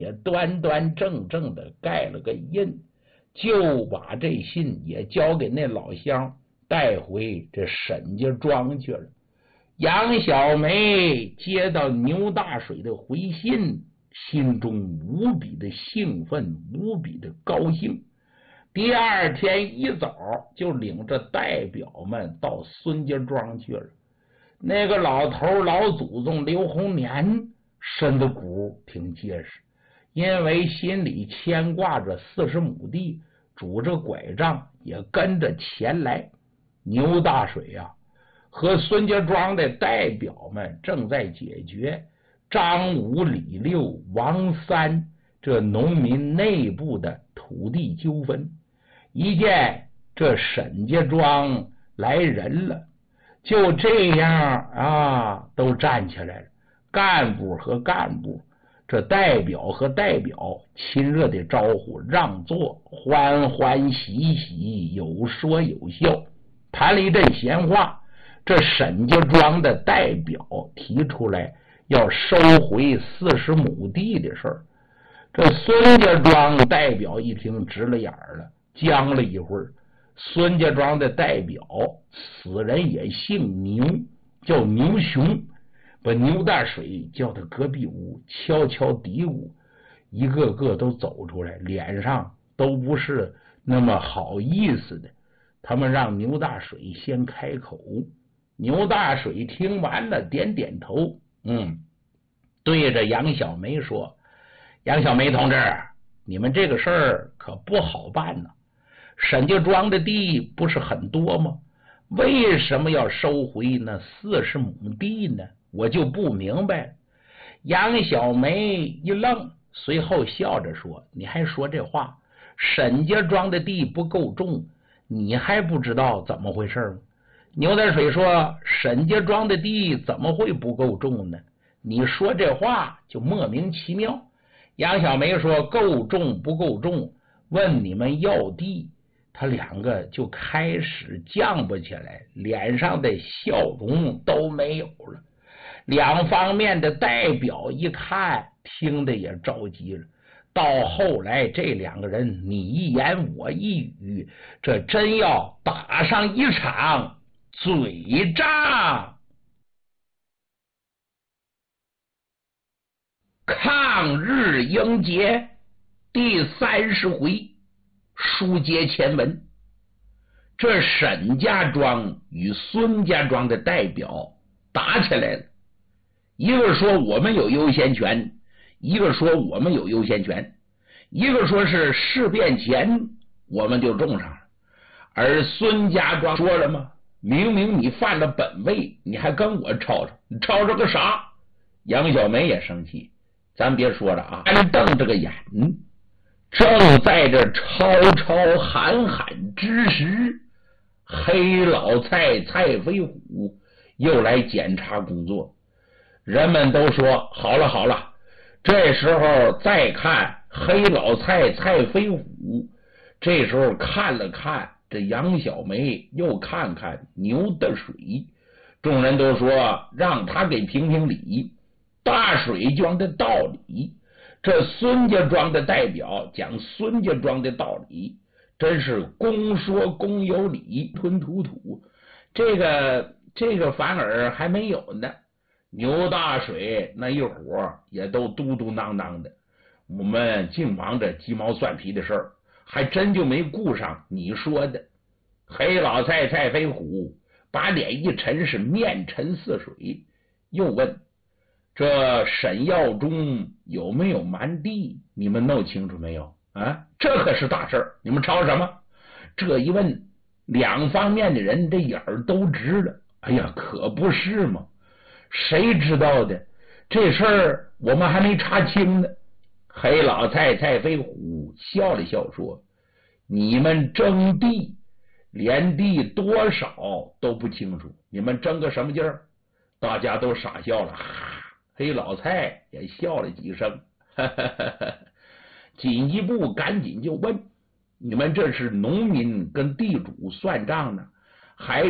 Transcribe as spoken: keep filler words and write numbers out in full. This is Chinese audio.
也端端正正的盖了个印，就把这信也交给那老乡带回这沈家庄去了。杨小梅接到牛大水的回信，心中无比的兴奋，无比的高兴。第二天一早就领着代表们到孙家庄去了。那个老头老祖宗刘洪年身子骨挺结实，因为心里牵挂着四十亩地，拄着拐杖也跟着前来。牛大水啊和孙家庄的代表们正在解决张五李六王三这农民内部的土地纠纷。一见这沈家庄来人了，就这样啊都站起来了，干部和干部，这代表和代表亲热的招呼，让座，欢欢喜喜，有说有笑，谈了一阵闲话。这沈家庄的代表提出来要收回四十亩地的事儿，这孙家庄代表一听直了眼了，僵了一会儿。孙家庄的代表此人也姓牛，叫牛雄，把牛大水叫到隔壁屋悄悄嘀咕，一个个都走出来，脸上都不是那么好意思的。他们让牛大水先开口。牛大水听完了点点头，嗯，对着杨小梅说，杨小梅同志，你们这个事儿可不好办呢。沈家庄的地不是很多吗？为什么要收回那四十亩地呢？我就不明白。杨小梅一愣，随后笑着说，你还说这话？沈家庄的地不够重，你还不知道怎么回事吗？牛大水说，沈家庄的地怎么会不够重呢？你说这话就莫名其妙。杨小梅说，够重不够重，问你们要地。他两个就开始犟不起来，脸上的笑容都没有了。两方面的代表一看，听得也着急了。到后来这两个人你一言我一语，这真要打上一场嘴仗。抗日英杰第三十回，书接前文。这沈家庄与孙家庄的代表打起来了，一个说我们有优先权，一个说我们有优先权，一个说是事变前我们就种上了。而孙家庄说了吗？明明你犯了本位，你还跟我吵吵，你吵吵个啥？杨小梅也生气，咱别说了啊，干瞪这个眼。正在这吵吵喊喊之时，黑老蔡蔡飞虎又来检查工作。人们都说好了好了，这时候再看黑老蔡蔡飞虎，这时候看了看这杨小梅，又看看牛的水，众人都说让他给评评理，大水庄的道理。这孙家庄的代表讲孙家庄的道理，真是公说公有理，吞吐吐。这个这个反而还没有呢。牛大水那一伙也都嘟嘟囔囔的，我们净忙着鸡毛蒜皮的事儿，还真就没顾上你说的。黑老蔡蔡飞虎把脸一沉，是面沉似水，又问，这沈耀中有没有瞒地？你们弄清楚没有啊？这可是大事儿，你们吵什么？这一问，两方面的人这眼儿都直了。哎呀，可不是嘛，谁知道的？这事儿我们还没查清呢。黑老蔡蔡飞虎笑了笑说，你们争地连地多少都不清楚，你们争个什么劲儿？大家都傻笑了。黑老蔡也笑了几声，哈哈哈哈，进一步赶紧就问，你们这是农民跟地主算账呢，还